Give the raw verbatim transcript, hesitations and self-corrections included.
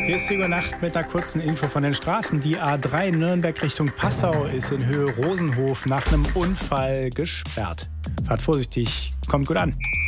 Hier ist Sigurd Nacht mit einer kurzen Info von den Straßen. Die A drei Nürnberg Richtung Passau ist in Höhe Rosenhof nach einem Unfall gesperrt. Fahrt vorsichtig, kommt gut an.